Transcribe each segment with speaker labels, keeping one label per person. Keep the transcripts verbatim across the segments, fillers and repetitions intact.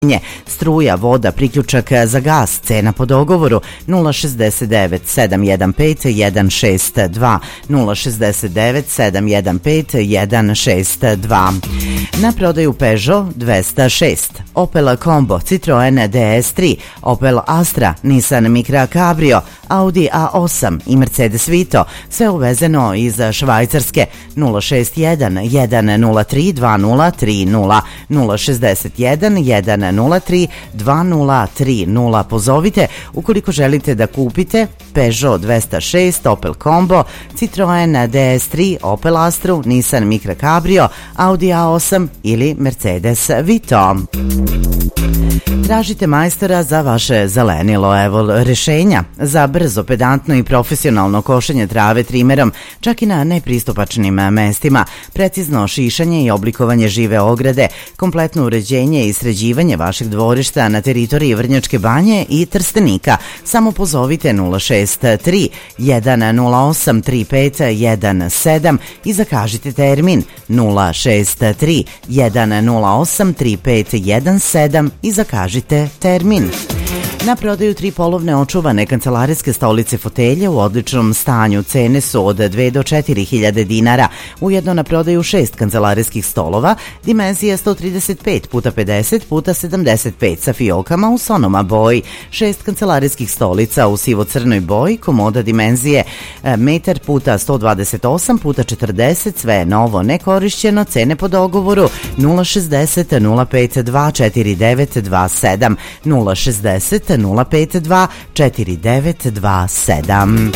Speaker 1: struja, voda, priključak za gas, cena po dogovoru nula šezdeset devet sedam jedan pet jedan šest dva, nula šezdeset devet sedam jedan pet jedan šest dva. Na prodaju Peugeot dvesta šest, Opel Combo, Citroen D S tri, Opel Astra, Nissan Micra Cabrio, Audi A osam i Mercedes Vito, sve uvezeno iz Švajcarske. Nula šest jedan jedan nula tri dva nula tri nula, nula šezdeset jedan jedan nula tri dva nula tri nula. Pozovite ukoliko želite da kupite Peugeot dvesta šest, Opel Combo, Citroen D S tri, Opel Astru, Nissan Micra Cabrio, Audi A osam ili Mercedes Vito. Tražite majstora za vaše zelenilo. Evo rešenja za brzo, pedantno i profesionalno košenje trave trimerom, čak i na nepristupačnim mestima, precizno šišanje i oblikovanje žive ograde, kompletno uređenje i sređivanje vašeg dvorišta na teritoriji Vrnjačke Banje i Trstenika. Samo pozovite nula šest tri jedan nula osam tri pet jedan sedam i zakažite termin nula šest tri jedan nula osam tri pet jedan sedam i zakažite termin. Na prodaju tri polovne očuvane kancelarijske stolice fotelje u odličnom stanju. Cene su od dve do četiri hiljade dinara. Ujedno na prodaju šest kancelarijskih stolova, dimenzije sto trideset pet puta pedeset puta sedamdeset pet sa fiokama u sonoma boji. Šest kancelarijskih stolica u sivo-crnoj boji, komoda dimenzije metar puta sto dvadeset osam puta četrdeset, sve novo, nekorišćeno, cene po dogovoru nula šezdeset nula pet dva četiri devet dva sedam, nula šezdeset nula pet dva četiri devet dva sedam.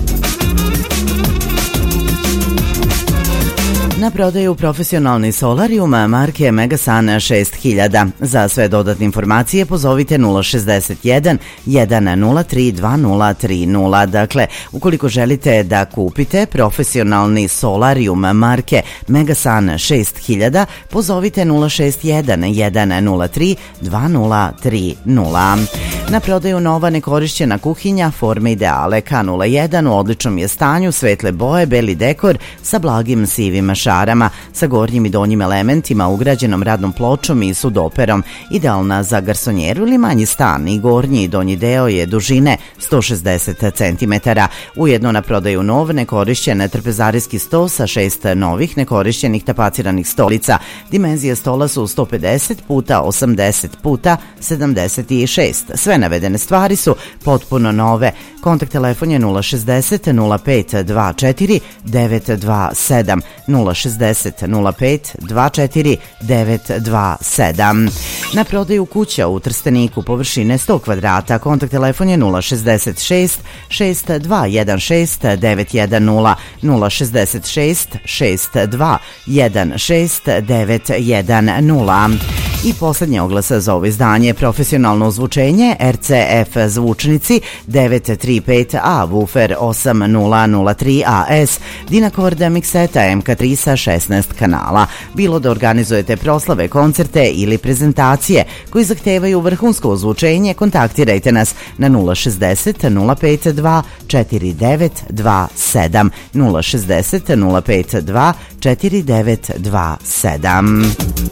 Speaker 1: Na prodaju profesionalni solarium marke Megasun šest hiljada. Za sve dodatne informacije pozovite nula šezdeset jedan jedan nula tri dva nula tri nula. Dakle, ukoliko želite da kupite profesionalni solarium marke Megasun šest hiljada, pozovite nula šest jedan jedan nula tri dva nula tri nula. Na prodaju nova nekorišćena kuhinja forme Ideale K nula jedan, u odličnom je stanju, svetle boje, beli dekor sa blagim sivim šarama, sa gornjim i donjim elementima, ugrađenom radnom pločom i sudoperom. Idealna za garsonjeru ili manji stan, i gornji i donji deo je dužine sto šezdeset centimetara. Ujedno na prodaju nov nekorišćen trpezarijski sto sa šest novih nekorišćenih tapaciranih stolica. Dimenzije stola su sto pedeset puta osamdeset puta sedamdeset šest. Sve navedene stvari su potpuno nove. Kontakt telefon je nula šezdeset nula pet dva četiri devet dva sedam, nula šezdeset nula pet dva četiri devet dva sedam. Na prodaju kuća u Trsteniku površine sto kvadrata. Kontakt telefon je nula šezdeset šest šest dva jedan šest devet jedan nula, nula šezdeset šest šest dva jedan šest devet jedan nula. I poslednji oglas za ovo izdanje: profesionalno ozvučenje R C F zvučnici devet tri pet A, woofer osam nula nula tri A S, Dynacord mikseta M K tri sa šesnaest kanala. Bilo da organizujete proslave, koncerte ili prezentacije koji zahtevaju vrhunsko ozvučenje, kontaktirajte nas na nula šezdeset nula pet dva četiri devet dva sedam, nula šezdeset nula pet dva četiri devet dva sedam.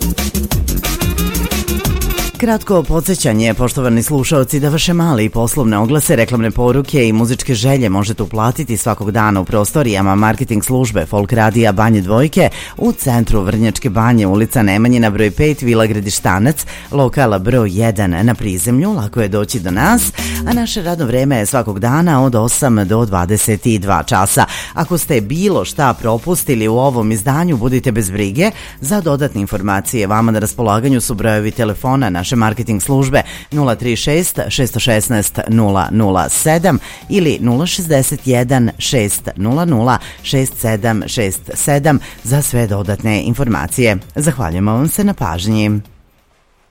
Speaker 1: Kratko podsjećanje, poštovani slušaoci, da vaše male i poslovne oglase, reklamne poruke i muzičke želje možete uplatiti svakog dana u prostorijama marketing službe Folk Radija Banje Dvojke u centru Vrnjačke Banje, ulica Nemanjina broj pet, Vila Gredištanac, lokala broj jedan na prizemlju. Lako je doći do nas, a naše radno vreme je svakog dana od osam do dvadeset dva časa. Ako ste bilo šta propustili u ovom izdanju, budite bez brige. Za dodatne informacije vama na raspolaganju su brojevi telefona naše marketing službe nula tri šest šest jedan šest nula nula sedam ili nula šezdeset jedan šest nula nula šest sedam šest sedam za sve dodatne informacije. Zahvaljujemo vam se na pažnji.